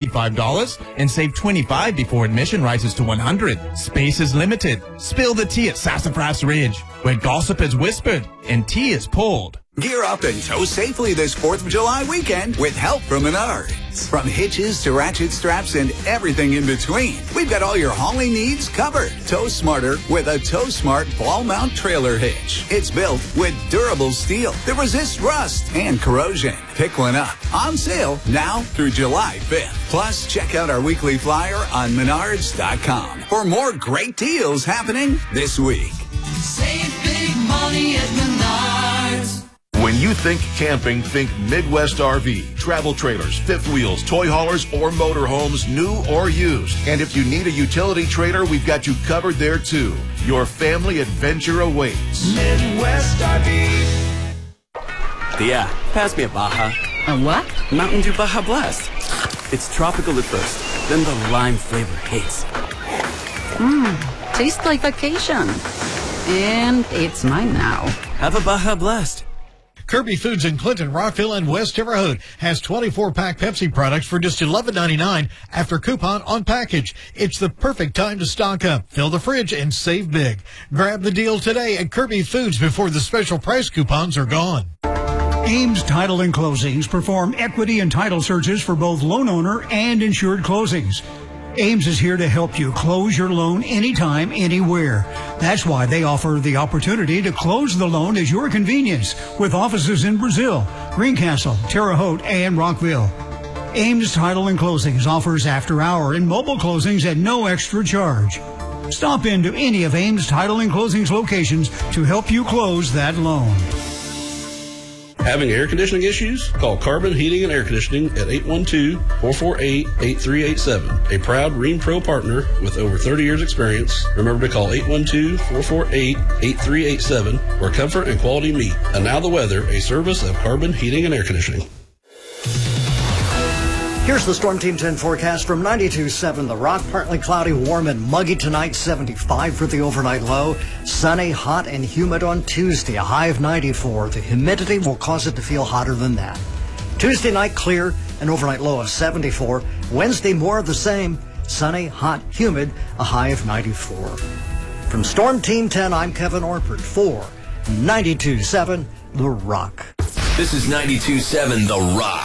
$25 and save $25 before admission rises to $100. Space is limited. Spill the tea at Sassafras Ridge, where gossip is whispered and tea is pulled. Gear up and tow safely this 4th of July weekend with help from Menards. From hitches to ratchet straps and everything in between, we've got all your hauling needs covered. Tow smarter with a Tow Smart ball mount trailer hitch. It's built with durable steel that resists rust and corrosion. Pick one up. On sale now through July 5th. Plus, check out our weekly flyer on Menards.com for more great deals happening this week. Save big money at Menards. When you think camping, think Midwest RV. Travel trailers, fifth wheels, toy haulers, or motorhomes, new or used. And if you need a utility trailer, we've got you covered there too. Your family adventure awaits. Midwest RV. Tia, pass me a Baja. A what? Mountain Dew Baja Blast. It's tropical at first, then the lime flavor hits. Tastes like vacation. And it's mine now. Have a Baja Blast. Kirby Foods in Clinton, Rockville, and West Terre Haute has 24-pack Pepsi products for just $11.99 after coupon on package. It's the perfect time to stock up, fill the fridge, and save big. Grab the deal today at Kirby Foods before the special price coupons are gone. Ames Title and Closings perform equity and title searches for both loan owner and insured closings. Ames is here to help you close your loan anytime, anywhere. That's why they offer the opportunity to close the loan at your convenience with offices in Brazil, Greencastle, Terre Haute, and Rockville. Ames Title and Closings offers after-hour and mobile closings at no extra charge. Stop into any of Ames Title and Closings locations to help you close that loan. Having air conditioning issues? Call Carbon Heating and Air Conditioning at 812-448-8387. A proud Rheem Pro partner with over 30 years experience. Remember to call 812-448-8387 where comfort and quality meet. And now the weather, a service of Carbon Heating and Air Conditioning. Here's the Storm Team 10 forecast from 92.7 The Rock. Partly cloudy, warm and muggy tonight, 75 for the overnight low. Sunny, hot and humid on Tuesday, a high of 94. The humidity will cause it to feel hotter than that. Tuesday night, clear, an overnight low of 74. Wednesday, more of the same. Sunny, hot, humid, a high of 94. From Storm Team 10, I'm Kevin Orpert for 92.7 The Rock. This is 92.7 The Rock.